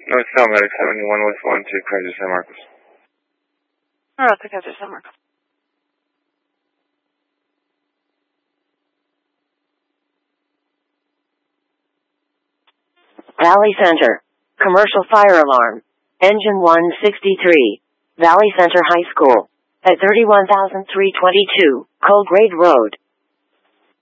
North South Medic 71 with 1 to Kaiser San Marcos. Alright, to Kaiser San Marcos. Valley Center. Commercial fire alarm. Engine 163. Valley Center High School. At 31322, Colgrade Road.